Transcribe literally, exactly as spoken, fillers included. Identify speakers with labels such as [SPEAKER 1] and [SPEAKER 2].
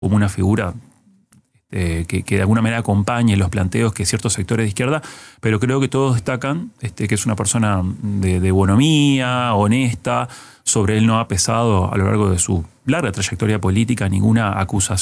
[SPEAKER 1] como una figura eh, que, que de alguna manera acompañe los planteos que ciertos sectores de izquierda, pero creo que todos destacan este, que es una persona de, de bonomía, honesta. Sobre él no ha pesado a lo largo de su larga trayectoria política ninguna acusación